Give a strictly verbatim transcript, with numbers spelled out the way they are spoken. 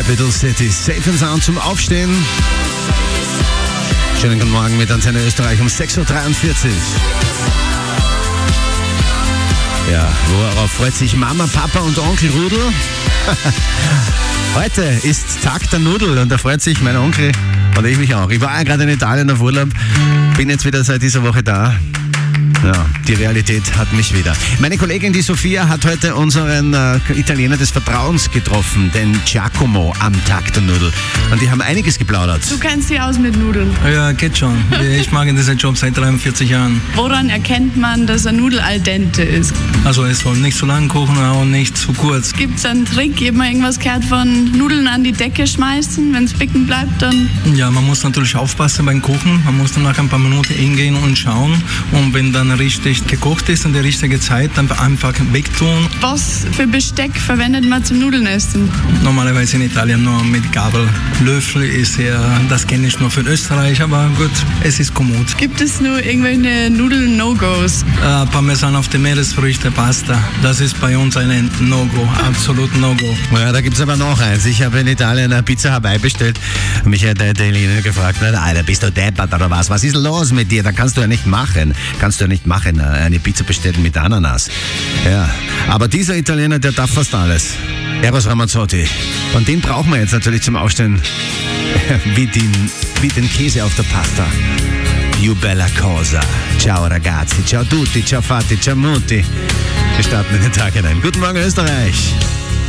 Capital City, Safe and Sound zum Aufstehen. Schönen guten Morgen mit Antenne Österreich um sechs Uhr dreiundvierzig. Ja, worauf freut sich Mama, Papa und Onkel Rudel? Heute ist Tag der Nudel und da freut sich mein Onkel und ich mich auch. Ich war ja gerade in Italien auf Urlaub, bin jetzt wieder seit dieser Woche da. Ja, die Realität hat mich wieder. Meine Kollegin, die Sophia, hat heute unseren äh, Italiener des Vertrauens getroffen, den Giacomo am Tag der Nudel. Und die haben einiges geplaudert. Du kennst dich aus mit Nudeln. Ja, geht schon. Ich mache diesen Job seit dreiundvierzig Jahren. Woran erkennt man, dass eine Nudel al dente ist? Also es soll nicht zu lang kochen, aber nicht zu kurz. Gibt es einen Trick? Eben mal irgendwas gehört von Nudeln an die Decke schmeißen, wenn es bicken bleibt, dann... Ja, man muss natürlich aufpassen beim Kochen. Man muss dann nach ein paar Minuten hingehen und schauen. Und wenn dann richtig gekocht ist in der richtigen Zeit, dann einfach wegtun. Was für Besteck verwendet man zum Nudeln essen? Normalerweise in Italien nur mit Gabel. Löffel ist eher, das kenne ich nur für Österreich, aber gut, es ist kommod. Gibt es nur irgendwelche Nudeln-No-Gos? Äh, Parmesan auf die Meeresfrüchte, Pasta. Das ist bei uns ein No-Go, absolut No-Go. Ja, da gibt es aber noch eins. Ich habe in Italien eine Pizza Hawaii bestellt. Mich hat der Italiener gefragt, Alter, bist du deppert oder was? Was ist los mit dir? Da kannst du ja nicht machen. Kannst du ja nicht machen, eine Pizza bestellen mit Ananas. Ja, aber dieser Italiener, der darf fast alles. Eros Ramazzotti. Und den brauchen wir jetzt natürlich zum Aufstehen wie den, wie den Käse auf der Pasta. You bella cosa. Ciao ragazzi, ciao tutti, ciao fatti, ciao mutti. Wir starten in den Tag hinein. Guten Morgen Österreich.